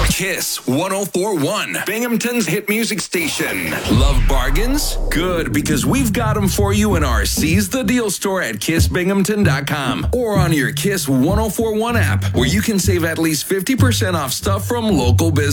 Kiss 1041, Binghamton's hit music station. Love bargains? Good, because we've got them for you in our Seize the Deal store at kissbinghamton.com or on your Kiss 1041 app, where you can save at least 50% off stuff from local businesses.